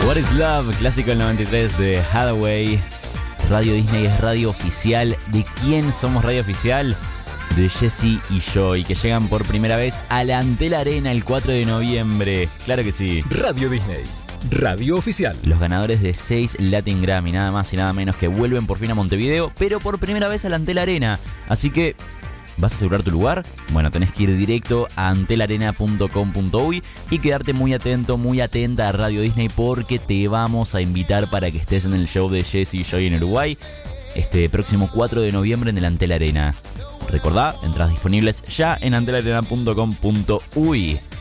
What is Love, clásico del 93 de Hathaway. Radio Disney es radio oficial. ¿De quién somos radio oficial? De Jessie y Joy, que llegan por primera vez a la Antel Arena el 4 de noviembre. Claro que sí. Radio Disney, radio oficial. Los ganadores de 6 Latin Grammy, nada más y nada menos, que vuelven por fin a Montevideo, pero por primera vez a la Antel Arena. Así que, ¿vas a asegurar tu lugar? Bueno, tenés que ir directo a antelarena.com.uy y quedarte muy atento, muy atenta a Radio Disney, porque te vamos a invitar para que estés en el show de Jessie y Joy en Uruguay este próximo 4 de noviembre en el Antel Arena. Recordá, entradas disponibles ya en antelarena.com.uy.